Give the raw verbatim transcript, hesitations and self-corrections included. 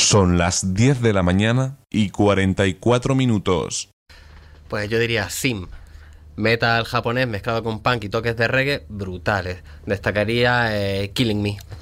Son las diez de la mañana y cuarenta y cuatro minutos. Pues yo diría Sim. Metal japonés mezclado con punk y toques de reggae brutales. Destacaría eh, Killing Me.